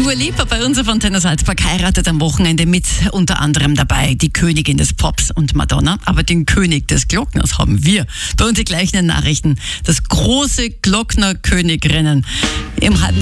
Dua Lipa bei uns auf Antenne Salzburg heiratet am Wochenende mit unter anderem dabei die Königin des Pops und Madonna. Aber den König des Glockners haben wir. Bei uns die gleichen Nachrichten. Das große Glockner-Königrennen im 8:30